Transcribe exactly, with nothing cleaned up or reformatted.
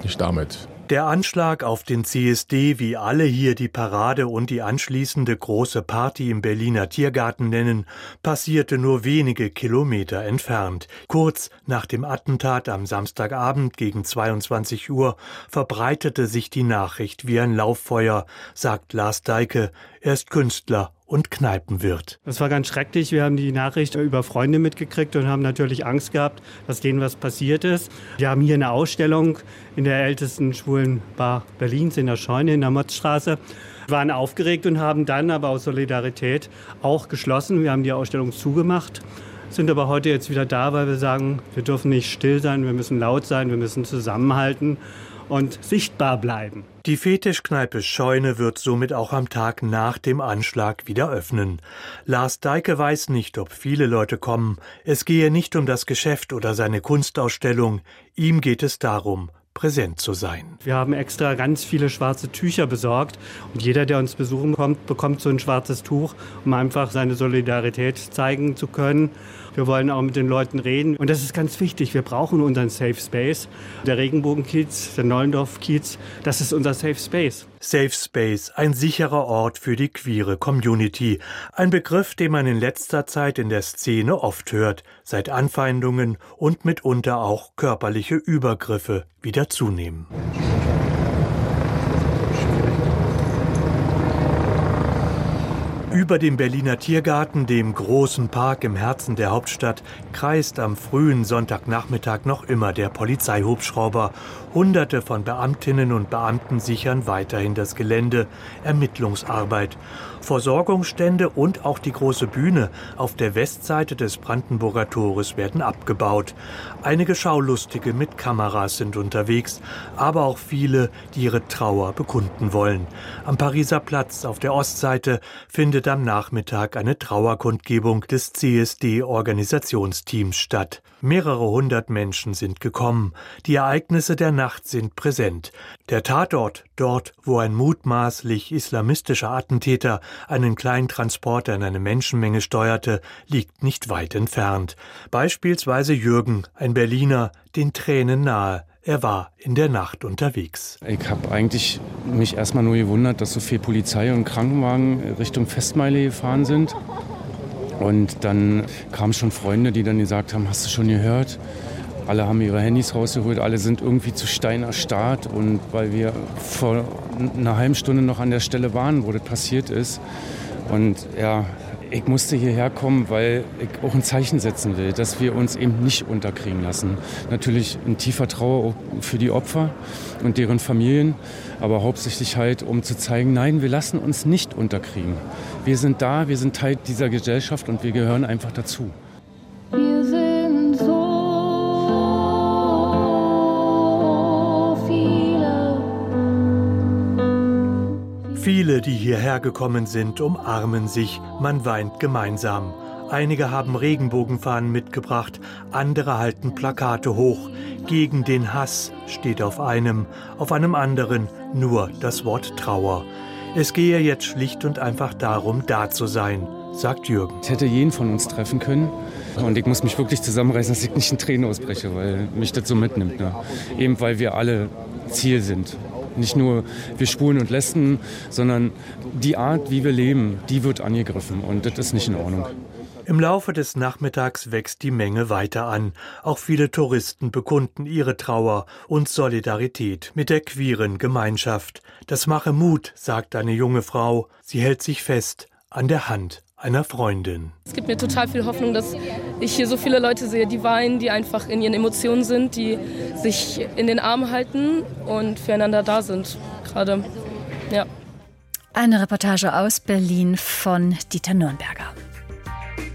nicht damit. Der Anschlag auf den C S D, wie alle hier die Parade und die anschließende große Party im Berliner Tiergarten nennen, passierte nur wenige Kilometer entfernt. Kurz nach dem Attentat am Samstagabend gegen zweiundzwanzig Uhr verbreitete sich die Nachricht wie ein Lauffeuer, sagt Lars Deike. Er ist Künstler und Kneipenwirt. Das war ganz schrecklich. Wir haben die Nachricht über Freunde mitgekriegt und haben natürlich Angst gehabt, dass denen was passiert ist. Wir haben hier eine Ausstellung in der ältesten schwulen Bar Berlins in der Scheune in der Motzstraße. Wir waren aufgeregt und haben dann aber aus Solidarität auch geschlossen. Wir haben die Ausstellung zugemacht, sind aber heute jetzt wieder da, weil wir sagen, wir dürfen nicht still sein, wir müssen laut sein, wir müssen zusammenhalten und sichtbar bleiben. Die Fetischkneipe Scheune wird somit auch am Tag nach dem Anschlag wieder öffnen. Lars Deike weiß nicht, ob viele Leute kommen. Es gehe nicht um das Geschäft oder seine Kunstausstellung. Ihm geht es darum, präsent zu sein. Wir haben extra ganz viele schwarze Tücher besorgt und jeder, der uns besuchen kommt, bekommt so ein schwarzes Tuch, um einfach seine Solidarität zeigen zu können. Wir wollen auch mit den Leuten reden und das ist ganz wichtig. Wir brauchen unseren Safe Space. Der Regenbogenkiez, der Nollendorf-Kiez, das ist unser Safe Space. Safe Space, ein sicherer Ort für die queere Community. Ein Begriff, den man in letzter Zeit in der Szene oft hört, seit Anfeindungen und mitunter auch körperliche Übergriffe wieder zunehmen. Über dem Berliner Tiergarten, dem großen Park im Herzen der Hauptstadt, kreist am frühen Sonntagnachmittag noch immer der Polizeihubschrauber. Hunderte von Beamtinnen und Beamten sichern weiterhin das Gelände, Ermittlungsarbeit. Versorgungsstände und auch die große Bühne auf der Westseite des Brandenburger Tores werden abgebaut. Einige Schaulustige mit Kameras sind unterwegs, aber auch viele, die ihre Trauer bekunden wollen. Am Pariser Platz auf der Ostseite findet am Nachmittag eine Trauerkundgebung des C S D-Organisationsteams statt. Mehrere hundert Menschen sind gekommen. Die Ereignisse der Nacht sind präsent. Der Tatort, dort, wo ein mutmaßlich islamistischer Attentäter einen kleinen Transporter in eine Menschenmenge steuerte, liegt nicht weit entfernt. Beispielsweise Jürgen, ein Berliner, den Tränen nahe. Er war in der Nacht unterwegs. Ich habe eigentlich mich erstmal nur gewundert, dass so viel Polizei und Krankenwagen Richtung Festmeile gefahren sind. Und dann kamen schon Freunde, die dann gesagt haben, hast du schon gehört? Alle haben ihre Handys rausgeholt, alle sind irgendwie zu Stein erstarrt. Und weil wir vor einer halben Stunde noch an der Stelle waren, wo das passiert ist. Und ja, ich musste hierher kommen, weil ich auch ein Zeichen setzen will, dass wir uns eben nicht unterkriegen lassen. Natürlich ein tiefer Trauer für die Opfer und deren Familien, aber hauptsächlich halt, um zu zeigen, nein, wir lassen uns nicht unterkriegen. Wir sind da, wir sind Teil dieser Gesellschaft und wir gehören einfach dazu. Wir sind so Viele, die hierher gekommen sind, umarmen sich, man weint gemeinsam. Einige haben Regenbogenfahnen mitgebracht, andere halten Plakate hoch. Gegen den Hass steht auf einem, auf einem anderen nur das Wort Trauer. Es gehe jetzt schlicht und einfach darum, da zu sein, sagt Jürgen. Ich hätte jeden von uns treffen können und ich muss mich wirklich zusammenreißen, dass ich nicht in Tränen ausbreche, weil mich das so mitnimmt. Ne? Eben weil wir alle Ziel sind. Nicht nur wir Schwulen und Lesben, sondern die Art, wie wir leben, die wird angegriffen und das ist nicht in Ordnung. Im Laufe des Nachmittags wächst die Menge weiter an. Auch viele Touristen bekunden ihre Trauer und Solidarität mit der queeren Gemeinschaft. Das mache Mut, sagt eine junge Frau. Sie hält sich fest an der Hand einer Freundin. Es gibt mir total viel Hoffnung, dass ich hier so viele Leute sehe, die weinen, die einfach in ihren Emotionen sind, die sich in den Arm halten und füreinander da sind. Gerade, ja. Eine Reportage aus Berlin von Dieter Nürnberger.